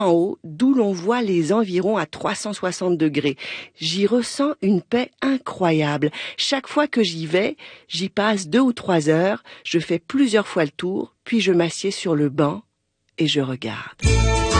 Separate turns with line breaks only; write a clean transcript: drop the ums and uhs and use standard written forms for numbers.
en haut, d'où l'on voit les environs à 360 degrés. J'y ressens une paix incroyable. Chaque fois que j'y vais, j'y passe 2 ou 3 heures, je fais plusieurs fois le tour, puis je m'assieds sur le banc et je regarde.